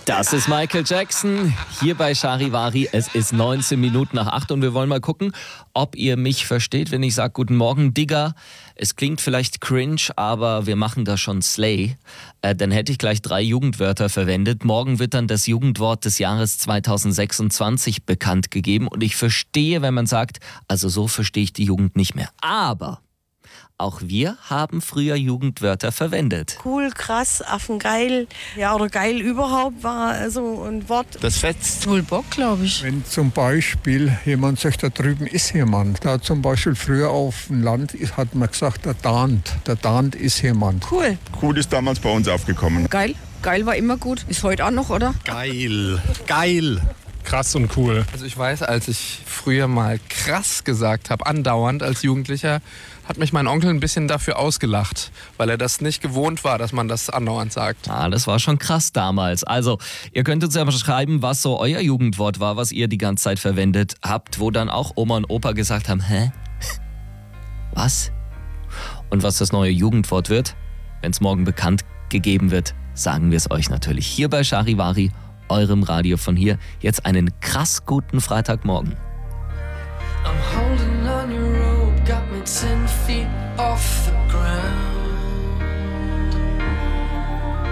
Das ist Michael Jackson, hier bei Charivari. Es ist 19 Minuten nach 8 und wir wollen mal gucken, ob ihr mich versteht, wenn ich sage Guten Morgen, Digga. Es klingt vielleicht cringe, aber wir machen da schon Slay. Dann hätte ich gleich 3 Jugendwörter verwendet. Morgen wird dann das Jugendwort des Jahres 2026 bekannt gegeben. Und ich verstehe, wenn man sagt, also so verstehe ich die Jugend nicht mehr. Aber auch wir haben früher Jugendwörter verwendet. Cool, krass, affengeil, ja, oder geil überhaupt war so ein Wort. Das fetzt. Wohl Bock, glaube ich. Wenn zum Beispiel jemand sagt, da drüben ist jemand. Da zum Beispiel früher auf dem Land hat man gesagt, der dahnt ist jemand. Cool. Cool ist damals bei uns aufgekommen. Geil. Geil war immer gut. Ist heute auch noch, oder? Geil. Geil. Krass und cool. Also ich weiß, als ich früher mal krass gesagt habe, andauernd als Jugendlicher, hat mich mein Onkel ein bisschen dafür ausgelacht, weil er das nicht gewohnt war, dass man das andauernd sagt. Das war schon krass damals. Also, ihr könnt uns ja mal schreiben, was so euer Jugendwort war, was ihr die ganze Zeit verwendet habt, wo dann auch Oma und Opa gesagt haben, hä? Was? Und was das neue Jugendwort wird, wenn es morgen bekannt gegeben wird, sagen wir es euch natürlich hier bei Charivari, eurem Radio von hier. Jetzt einen krass guten Freitagmorgen.